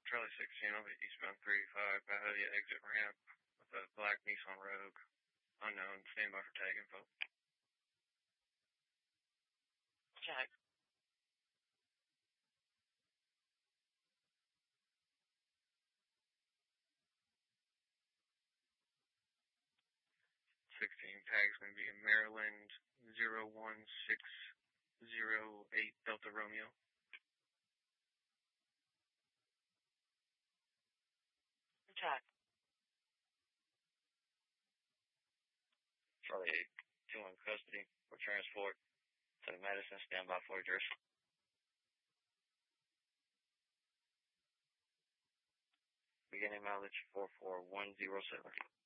Charlie 16, I'll be eastbound 35, Bahia exit ramp with a black Nissan Rogue. Unknown, stand by for tag info. Check. Tag's going to be in Maryland 01608 Delta Romeo. Check. Charlie 8, 2 in custody for transport to the Madison, standby for address. Beginning mileage 44107.